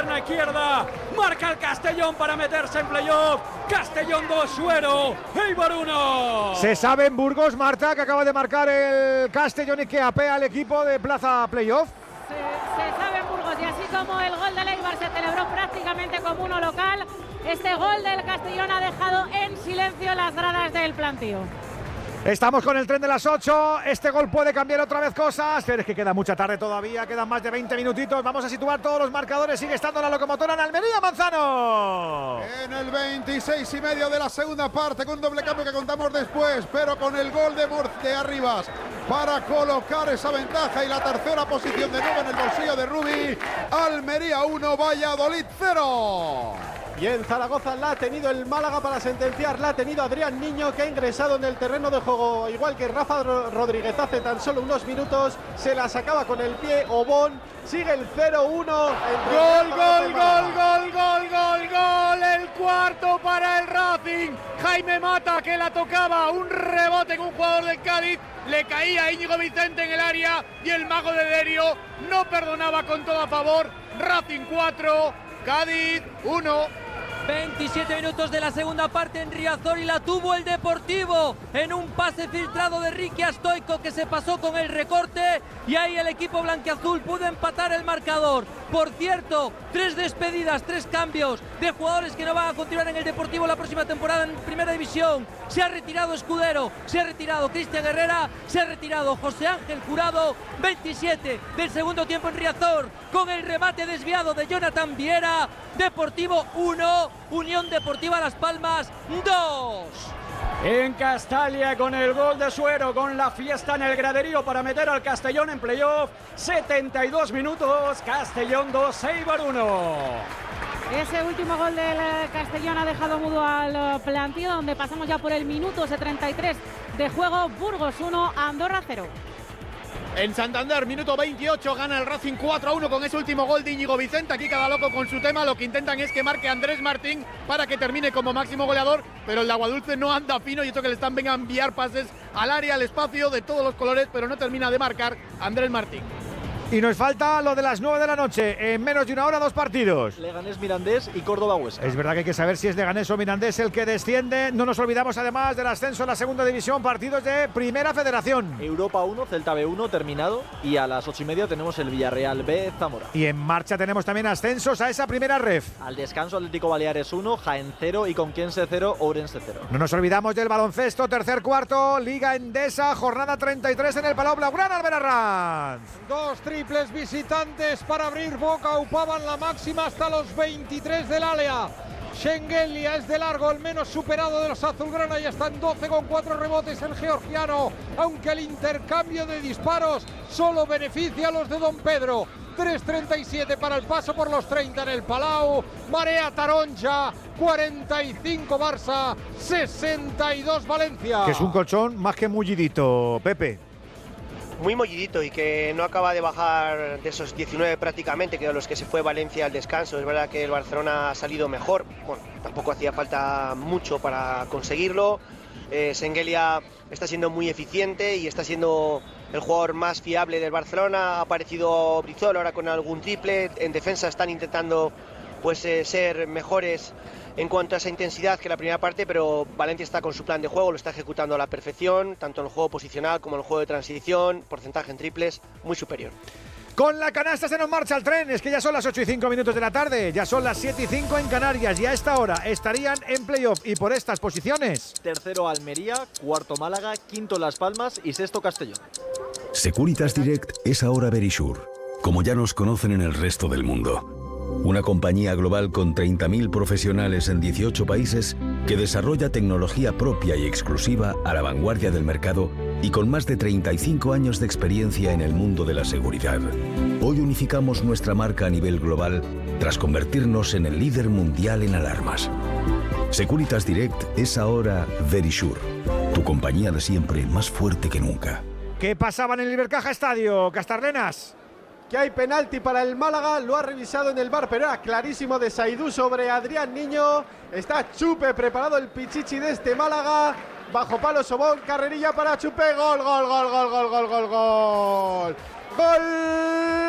pierna izquierda. Marca el Castellón para meterse en playoff. Castellón 2, Suero, Eibar 1. Se sabe en Burgos, Marta, que acaba de marcar el Castellón y que apea al equipo de plaza playoff. Se sabe en Burgos, y así como el gol del Eibar se celebró prácticamente como uno local, este gol del Castellón ha dejado en silencio las gradas del plantío. Estamos con el tren de las 8. Este gol puede cambiar otra vez cosas, pero es que queda mucha tarde todavía. Quedan más de 20 minutitos. Vamos a situar todos los marcadores. Sigue estando la locomotora en Almería, Manzano. En el 26,5 de la segunda parte, con doble cambio que contamos después, pero con el gol de Arribas para colocar esa ventaja y la tercera posición de nuevo en el bolsillo de Rubi. Almería 1, Valladolid 0. Y en Zaragoza la ha tenido el Málaga para sentenciar, la ha tenido Adrián Niño, que ha ingresado en el terreno de juego, igual que Rafa Rodríguez hace tan solo unos minutos, se la sacaba con el pie Obón, sigue el 0-1. Gol, el cuarto para el Racing. Jaime Mata, que la tocaba, un rebote con un jugador del Cádiz, le caía a Íñigo Vicente en el área y el mago de Derio no perdonaba, con todo a favor. Racing 4, Cádiz 1. 27 minutos de la segunda parte en Riazor y la tuvo el Deportivo en un pase filtrado de Ricky Stoico, que se pasó con el recorte, y ahí el equipo blanquiazul pudo empatar el marcador. Por cierto, 3 despedidas, 3 cambios de jugadores que no van a continuar en el Deportivo la próxima temporada en Primera División. Se ha retirado Escudero, se ha retirado Cristian Herrera, se ha retirado José Ángel Jurado. 27 del segundo tiempo en Riazor, con el remate desviado de Jonathan Viera. Deportivo 1, Unión Deportiva Las Palmas 2. En Castalia, con el gol de Suero, con la fiesta en el graderío para meter al Castellón en playoff. 72 minutos, Castellón 2, Eibar 1. Ese último gol del Castellón ha dejado mudo al plantío, donde pasamos ya por el minuto 33 de juego. Burgos 1, Andorra 0. En Santander, minuto 28, gana el Racing 4-1 con ese último gol de Íñigo Vicente. Aquí cada loco con su tema, lo que intentan es que marque Andrés Martín para que termine como máximo goleador, pero el de Aguadulce no anda fino, y esto que le están venga a enviar pases al área, al espacio, de todos los colores, pero no termina de marcar Andrés Martín. Y nos falta lo de las 9 de la noche. En menos de una hora, 2 partidos. Leganés Mirandés y Córdoba Huesca. Es verdad que hay que saber si es Leganés o Mirandés el que desciende. No nos olvidamos además del ascenso a la segunda división, partidos de Primera Federación. Europa 1, Celta B1 terminado, y a las 8:30 tenemos el Villarreal B, Zamora. Y en marcha tenemos también ascensos a esa primera ref. Al descanso, Atlético Baleares 1, Jaén 0 y Conquense 0, Ourense 0. No nos olvidamos del baloncesto, tercer cuarto, Liga Endesa, jornada 33 en el Palau Blaugrana, Albert Arranz. 2 triples visitantes para abrir boca. Ocupaban la máxima hasta los 23 del Alea. Schengelia es de largo el menos superado de los azulgrana y está en 12 con 4 rebotes el georgiano, aunque el intercambio de disparos solo beneficia a los de Don Pedro. 3:37 para el paso por los 30 en el Palau. Marea taronja, 45 Barça, 62 Valencia. Que es un colchón más que mullidito, Pepe. Muy mollidito, y que no acaba de bajar de esos 19 prácticamente, que de los que se fue Valencia al descanso. Es verdad que el Barcelona ha salido mejor, bueno, tampoco hacía falta mucho para conseguirlo. Schengelia está siendo muy eficiente y está siendo el jugador más fiable del Barcelona. Ha aparecido Brizola ahora con algún triple. En defensa están intentando ser mejores en cuanto a esa intensidad que la primera parte, pero Valencia está con su plan de juego, lo está ejecutando a la perfección, tanto en el juego posicional como en el juego de transición, porcentaje en triples muy superior. Con la canasta se nos marcha el tren, es que ya son las 8:05 de la tarde, ya son las 7:05 en Canarias, y a esta hora estarían en playoff, y por estas posiciones: tercero Almería, cuarto Málaga, quinto Las Palmas y sexto Castellón. Securitas Direct es ahora Verisure, como ya nos conocen en el resto del mundo. Una compañía global con 30.000 profesionales en 18 países que desarrolla tecnología propia y exclusiva a la vanguardia del mercado y con más de 35 años de experiencia en el mundo de la seguridad. Hoy unificamos nuestra marca a nivel global tras convertirnos en el líder mundial en alarmas. Securitas Direct es ahora Verisure, tu compañía de siempre más fuerte que nunca. ¿Qué pasaba en el Ibercaja Estadio, Castarlenas? Que hay penalti para el Málaga, lo ha revisado en el VAR, pero era clarísimo, de Saidú sobre Adrián Niño. Está Chupe preparado, el pichichi de este Málaga. Bajo palo Sobón, carrerilla para Chupe, gol.